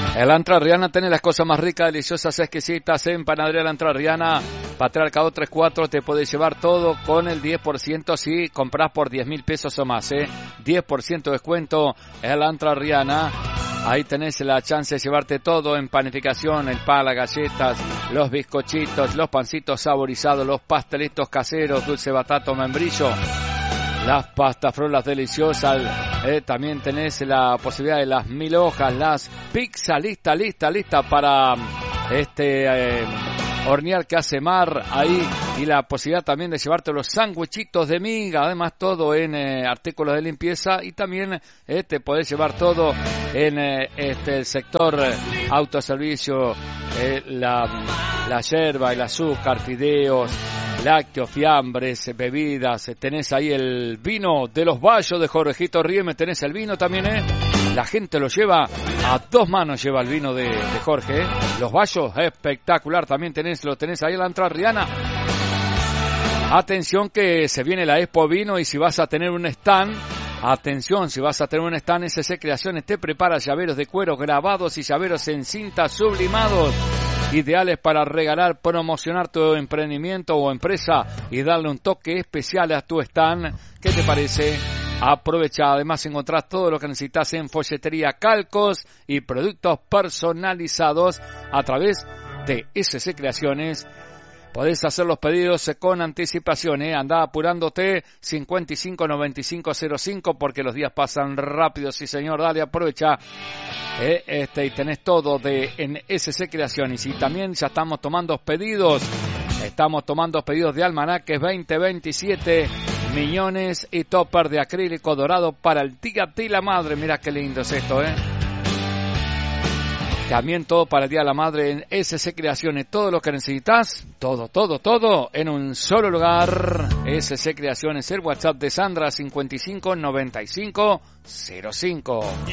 En la Entrerriana tenés las cosas más ricas, deliciosas, exquisitas en Panadería La Entrerriana. Patriarcado 34 te podés llevar todo con el 10% si compras por 10.000 pesos o más, 10% de descuento en La Entrerriana. Ahí tenés la chance de llevarte todo en panificación, el pan, las galletas, los bizcochitos, los pancitos saborizados, los pastelitos caseros, dulce batata, membrillo, las pastas frolas deliciosas. También tenés la posibilidad de las 1000 hojas, las pizzas lista para hornear que hace Mar ahí, y la posibilidad también de llevarte los sándwichitos de miga, además todo en artículos de limpieza, y también te podés llevar todo en el sector autoservicio, la yerba, el azúcar, fideos, lácteos, fiambres, bebidas. Tenés ahí el vino de los Vallos de Jorgito Rieme, tenés el vino también, la gente lo lleva a 2 manos, lleva el vino de Jorge, Los Vallos, espectacular, también lo tenés ahí en La Entrerriana. Atención que se viene la Expo Vino, y si vas a tener un stand, SC Creaciones te prepara llaveros de cuero grabados y llaveros en cinta sublimados, ideales para regalar, promocionar tu emprendimiento o empresa y darle un toque especial a tu stand. ¿Qué te parece? Aprovecha, además encontrás todo lo que necesitas en folletería, calcos y productos personalizados a través de SC Creaciones. Podés hacer los pedidos con anticipación, Andá apurándote, 559505, porque los días pasan rápido, sí señor, dale, aprovecha. Y tenés todo en SC Creaciones. Y también ya estamos tomando pedidos de almanaques 2027, millones y topper de acrílico dorado para el Día de la Madre. Mira qué lindo es esto, También todo para el Día de la Madre en SC Creaciones. Todo lo que necesitas, todo en un solo lugar. SC Creaciones, el WhatsApp de Sandra 559505.